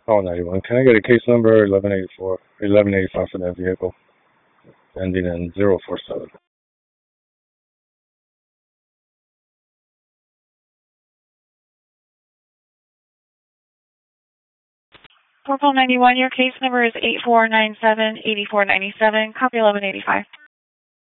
Call 91. Can I get a case number 1185 for that vehicle, ending in 047? Purple 91, your case number is 8497-8497, copy 1185.